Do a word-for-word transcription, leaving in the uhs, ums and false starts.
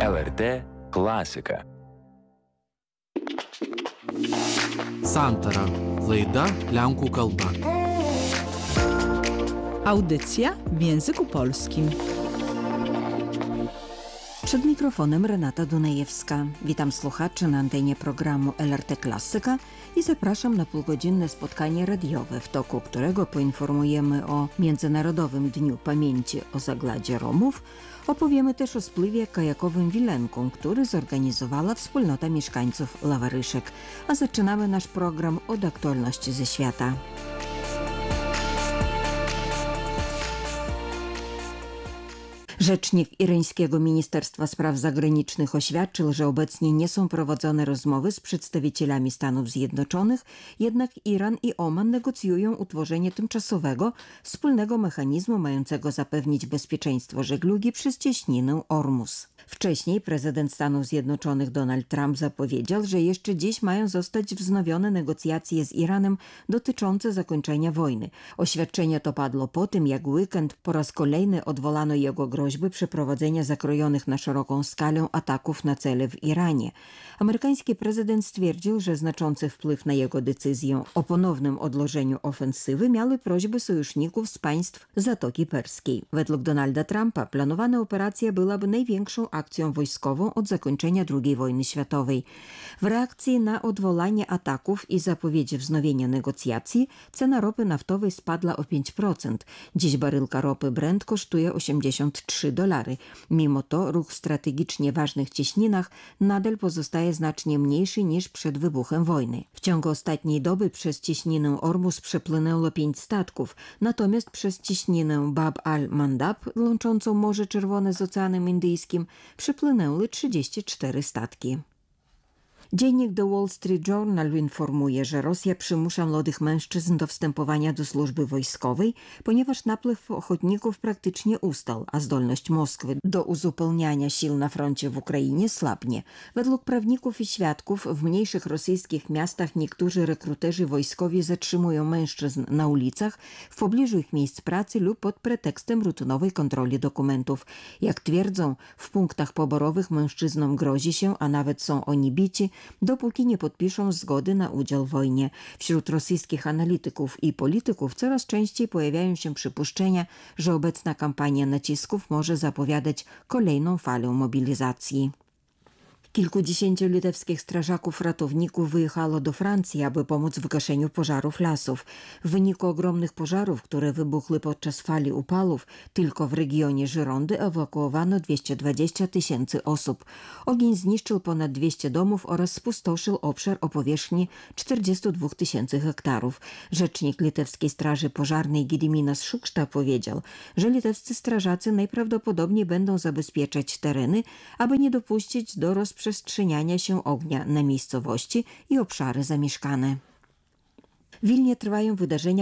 L R T klasika. Santara. Laida lenkų kalba. Audycja w języku polskim. Przed mikrofonem Renata Dunajewska. Witam słuchaczy na antenie programu L R T Klasyka i zapraszam na półgodzinne spotkanie radiowe, w toku którego poinformujemy o Międzynarodowym Dniu Pamięci o Zagładzie Romów. Opowiemy też o spływie kajakowym Wilenką, który zorganizowała wspólnota mieszkańców Lawaryszek. A zaczynamy nasz program od aktualności ze świata. Rzecznik irańskiego Ministerstwa Spraw Zagranicznych oświadczył, że obecnie nie są prowadzone rozmowy z przedstawicielami Stanów Zjednoczonych, jednak Iran i Oman negocjują utworzenie tymczasowego, wspólnego mechanizmu mającego zapewnić bezpieczeństwo żeglugi przez cieśninę Ormus. Wcześniej prezydent Stanów Zjednoczonych Donald Trump zapowiedział, że jeszcze dziś mają zostać wznowione negocjacje z Iranem dotyczące zakończenia wojny. Oświadczenie to padło po tym, jak w weekend po raz kolejny odwolano jego groźby przeprowadzenia zakrojonych na szeroką skalę ataków na cele w Iranie. Amerykański prezydent stwierdził, że znaczący wpływ na jego decyzję o ponownym odłożeniu ofensywy miały prośby sojuszników z państw Zatoki Perskiej. Według Donalda Trumpa planowana operacja byłaby największą akcją wojskową od zakończenia drugiej wojny światowej. W reakcji na odwołanie ataków i zapowiedzi wznowienia negocjacji cena ropy naftowej spadła o pięć procent. Dziś barylka ropy Brent kosztuje osiemdziesiąt trzy dolary. Mimo to ruch w strategicznie ważnych cieśninach nadal pozostaje znacznie mniejszy niż przed wybuchem wojny. W ciągu ostatniej doby przez cieśninę Ormus przepłynęło pięć statków, natomiast przez cieśninę Bab al-Mandab, łączącą Morze Czerwone z Oceanem Indyjskim, przepłynęły trzydzieści cztery statki. Dziennik The Wall Street Journal informuje, że Rosja przymusza młodych mężczyzn do wstępowania do służby wojskowej, ponieważ napływ ochotników praktycznie ustał, a zdolność Moskwy do uzupełniania sił na froncie w Ukrainie słabnie. Według prawników i świadków w mniejszych rosyjskich miastach niektórzy rekruterzy wojskowi zatrzymują mężczyzn na ulicach, w pobliżu ich miejsc pracy lub pod pretekstem rutynowej kontroli dokumentów. Jak twierdzą, w punktach poborowych mężczyznom grozi się, a nawet są oni bici, dopóki nie podpiszą zgody na udział w wojnie. Wśród rosyjskich analityków i polityków coraz częściej pojawiają się przypuszczenia, że obecna kampania nacisków może zapowiadać kolejną falę mobilizacji. Kilkudziesięciu litewskich strażaków ratowników wyjechało do Francji, aby pomóc w gaszeniu pożarów lasów. W wyniku ogromnych pożarów, które wybuchły podczas fali upałów, tylko w regionie Girondy ewakuowano dwieście dwadzieścia tysięcy osób. Ogień zniszczył ponad dwieście domów oraz spustoszył obszar o powierzchni czterdzieści dwa tysięcy hektarów. Rzecznik litewskiej straży pożarnej Gediminas Szukšta powiedział, że litewscy strażacy najprawdopodobniej będą zabezpieczać tereny, aby nie dopuścić do rozprzestrzeniania rozprzestrzeniania się ognia na miejscowości i obszary zamieszkane. W Wilnie trwają wydarzenia